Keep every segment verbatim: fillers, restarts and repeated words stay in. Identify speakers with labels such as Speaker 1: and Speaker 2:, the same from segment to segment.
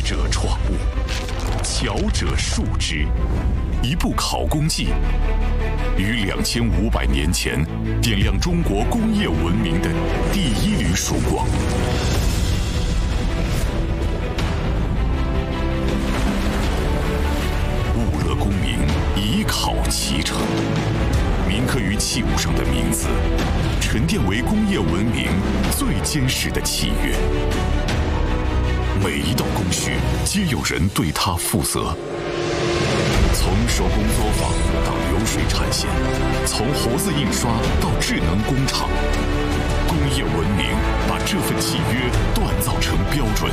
Speaker 1: 者创物，巧者述之。一部考工记，于两千五百年前点亮中国工业文明的第一缕曙光。物勒功名，以考其成。铭刻于器物上的名字，沉淀为工业文明最坚实的契约。每一道工序，皆有人对它负责。从手工作坊到流水产线，从活字印刷到智能工厂，工业文明把这份契约锻造成标准。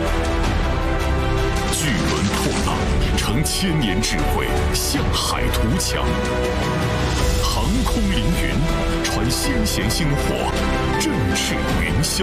Speaker 1: 巨轮破浪，乘千年智慧向海图强。航空凌云，传先贤星火，振翅云霄。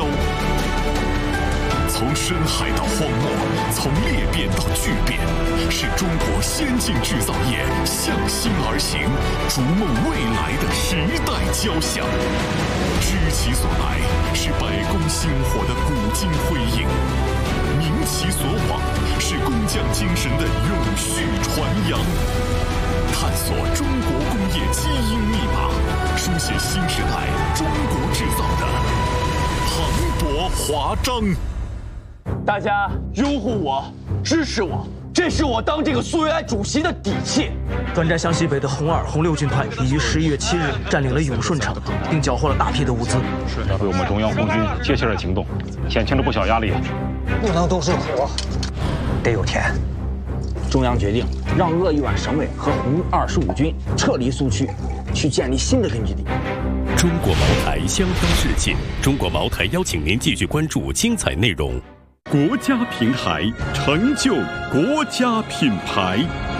Speaker 1: 从深海到荒漠，从裂变到巨变，是中国先进制造业向心而行、逐梦未来的时代交响。知其所来，是百工薪火的古今辉映；明其所往，是工匠精神的永续传扬。探索中国工业基因密码，书写新时代中国制造的磅礴华章。
Speaker 2: 大家拥护我，支持我，这是我当这个苏维埃主席的底气。
Speaker 3: 专占湘西北的红二、红六军团已于十一月七日占领了永顺城，并缴获了大批的物资，
Speaker 4: 为我们中央红军接下来行动减轻了不小压力。
Speaker 5: 不能都是苦，得有甜。
Speaker 6: 中央决定让鄂豫皖省委和红二十五军撤离苏区，去建立新的根据地。
Speaker 7: 中国茅台香飘日进，中国茅台邀请您继续关注精彩内容。
Speaker 8: 国家平台，成就国家品牌。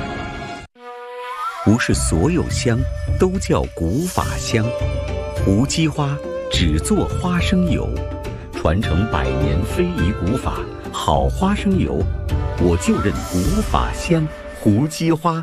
Speaker 9: 不是所有香都叫古法香，胡姬花只做花生油，传承百年非遗古法，好花生油，我就认古法香胡姬花。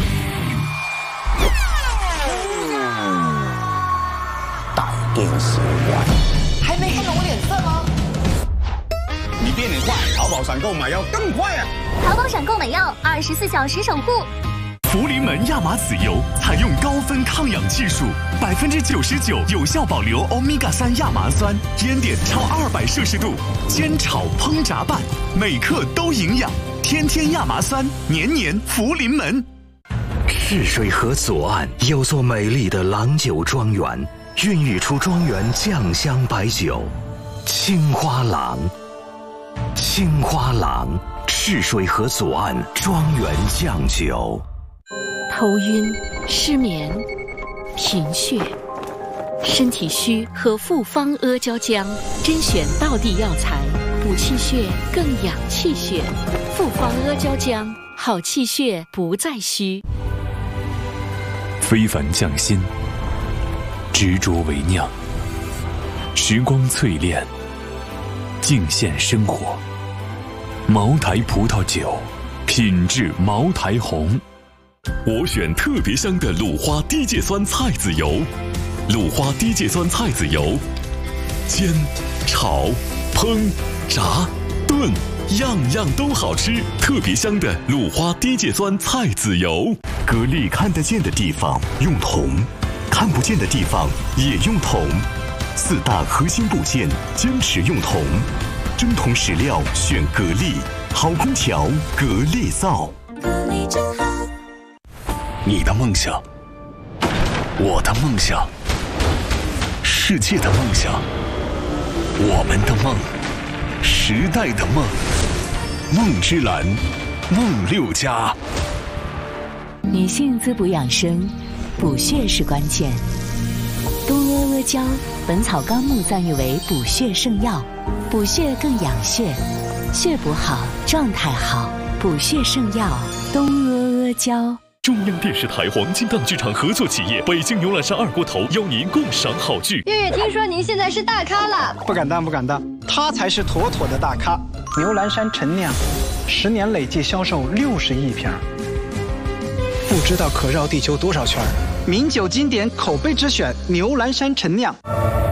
Speaker 6: 带电喜欢，
Speaker 5: 还没看懂我脸色吗？
Speaker 10: 你变脸快，淘宝闪购买要更快啊！
Speaker 11: 淘宝闪购买药二十四小时守护。
Speaker 1: 福临门亚麻籽油采用高分抗氧技术，百分之九十九有效保留欧米伽三亚麻酸，烟点超二百摄氏度，煎炒烹炸拌，每克都营养。天天亚麻酸，年年福临门。
Speaker 12: 赤水河左岸有座美丽的郎酒庄园，孕育出庄园酱香白酒，青花郎。青花郎，赤水河左岸庄园酱酒。
Speaker 13: 头晕、失眠、贫血，身体虚喝复方阿胶浆，甄选道地药材，补气血更养气血。复方阿胶浆，好气血不再虚。
Speaker 1: 非凡匠心，执着为酿，时光淬炼，敬献生活。茅台葡萄酒，品质茅台红。我选特别香的鲁花低芥酸菜籽油，鲁花低芥酸菜籽油，煎、炒、烹、炸、炖，样样都好吃。特别香的鲁花低芥酸菜籽油。
Speaker 14: 格力看得见的地方用铜，看不见的地方也用铜。四大核心部件坚持用铜，真铜实料选格力，好空调格力造。
Speaker 15: 格力真好。
Speaker 14: 你的梦想，我的梦想，世界的梦想，我们的梦，时代的梦。梦之蓝，梦六家。
Speaker 13: 女性滋补养生，补血是关键。东阿阿胶，《本草纲目》赞誉为补血圣药，补血更养血，血补好，状态好。补血圣药，东阿阿胶。
Speaker 1: 中央电视台黄金档剧场合作企业北京牛栏山二锅头邀您共赏好剧。
Speaker 11: 月月，听说您现在是大咖了？
Speaker 16: 不敢当，不敢当，他才是妥妥的大咖。牛栏山陈酿，十年累计销售六十亿瓶，不知道可绕地球多少圈。名酒经典口碑之选，牛栏山陈酿。